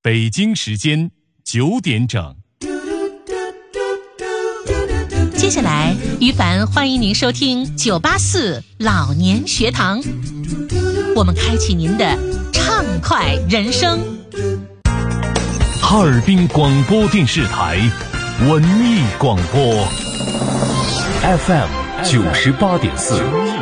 北京时间9点整。 接下来，于凡欢迎您收听984老年学堂，我们开启您的畅快人生。 哈尔滨广播电视台文艺广播 FM 98.4。